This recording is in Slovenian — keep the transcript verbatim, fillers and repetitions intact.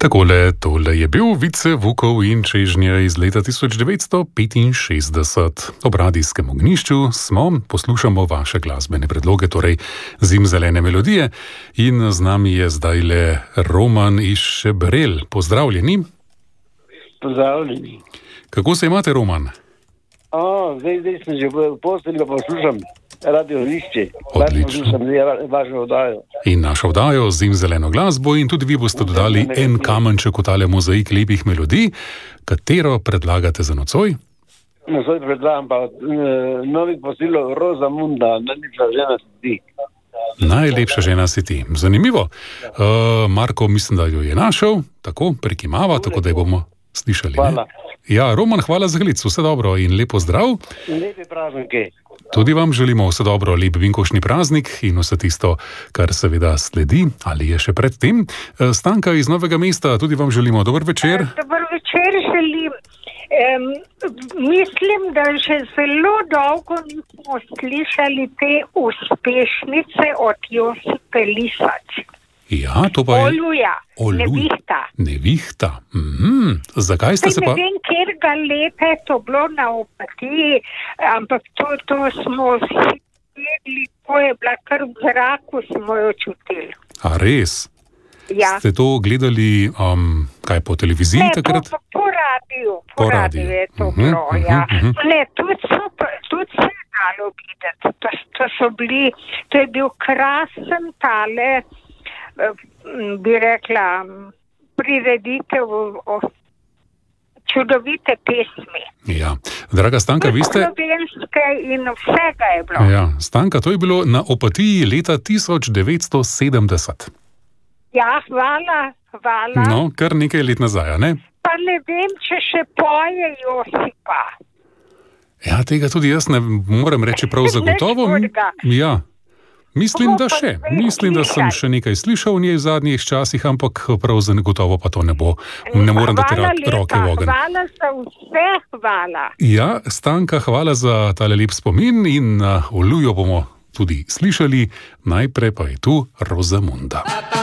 Takole, tole je bil Vice Vukov in čežnja iz leta tisoč devetsto petinšestdeset. Ob radijskem ognjišču smo, poslušamo vaše glasbene predloge, torej zimzelene melodije. In z nami je zdajle Roman iz Šebrelj. Pozdravljeni. Pozdravljeni. Kako se imate, Roman? O, zdaj, zdaj sem že v postelji, pa poslušam radio Lišče. Odlično. Poslušam vašo oddajo. In našo oddajo z zimzeleno glasbo in tudi vi boste dodali en kamenček v tale mozaik lepih melodij. Katero predlagate za nocoj? Nocoj predlagam pa uh, novih posilov Rosamunda, najlepša žena si ti. Najlepša žena si ti. Zanimivo. Uh, Marko, mislim, da jo je našel, tako, prekimava, tako da jo bomo slišali. Hvala. Ja, Roman, hvala za klic, vse dobro in lepo zdrav. Lepe praznike. Tudi vam želimo vse dobro, lep vinkošni praznik in vse tisto, kar seveda sledi ali je še pred tem. Stanka iz Novega mesta, tudi vam želimo dober večer. Dober večer želim. Um, mislim, da že zelo dolgo nismo slišali te uspešnice od Josipe Lisač. Ja, to pa je... Oluja, Oluj. Nevihta. Nevihta. Mm-hmm. Zakaj ste se pa... Ne vem, kjer ga leta je to bilo na Opatiji, ampak to, to smo vsi vedeli, ko je bila kar v zraku, smo jo čutili. A res? Ja. Ste to gledali, um, kaj, po televiziji ne, takrat? Po, po radiju. Po, Po radiju radiju. je to Mhm, bilo, mhm, ja. mhm. Ne, tudi so, tudi se je dalo videti. To, to so bili, to je bil krasen tale, bi rekla, prireditev o čudovite pesmi. Ja. Draga Stanka, vi ste... Slovenske in vsega je bilo. Ja, Stanka, to je bilo na Opatiji leta tisoč devetsto sedemdeset. Ja, hvala, hvala. No, kar nekaj let nazaj, ne? Pa ne vem, če še poje Josipa. Ja, tega tudi jaz ne morem reči prav zagotovo. hudega. Ja. Mislim, Bomo da pa še. zdaj Mislim, da sem slišali. še nekaj slišal v njej v zadnjih časih, ampak prav zagotovo pa to ne bo. Ne morem dati Hvala ro- roke v lepa, ogenj. hvala za vse, hvala. Ja, Stanka, hvala za tale lep spomin in uh, Olujo bomo tudi slišali. Najprej pa je tu Rosamunda.